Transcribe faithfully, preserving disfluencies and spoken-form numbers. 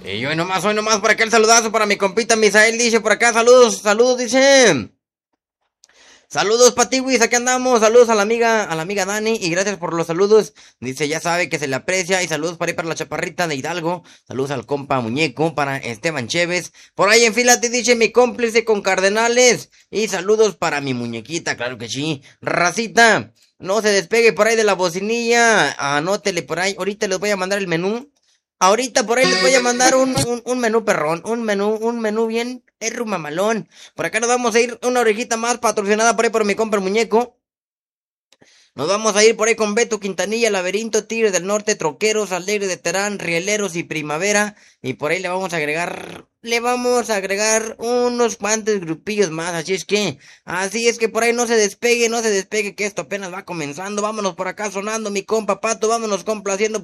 Y hoy nomás, hoy nomás, por acá el saludazo para mi compita Misael, dice por acá, saludos, saludos, dice. Saludos, Patiwis, aquí andamos, saludos a la amiga, a la amiga Dani, y gracias por los saludos. Dice, ya sabe que se le aprecia, y saludos para ahí para la chaparrita de Hidalgo, saludos al compa Muñeco, para Esteban Chévez. Por ahí en fila te dice mi cómplice con Cardenales, y saludos para mi muñequita, claro que sí. Racita, no se despegue por ahí de la bocinilla, anótele por ahí, ahorita les voy a mandar el menú. Ahorita por ahí les voy a mandar un, un, un menú perrón, un menú, un menú bien perro mamalón. Por acá nos vamos a ir una orejita más patrocinada por ahí por mi compa el muñeco. Nos vamos a ir por ahí con Beto Quintanilla, Laberinto, Tigres del Norte, Troqueros, Alegre de Terán, Rieleros y Primavera. Y por ahí le vamos a agregar, le vamos a agregar unos cuantos grupillos más. Así es que, así es que por ahí no se despegue, no se despegue, que esto apenas va comenzando. Vámonos por acá sonando, mi compa Pato, vámonos complaciendo.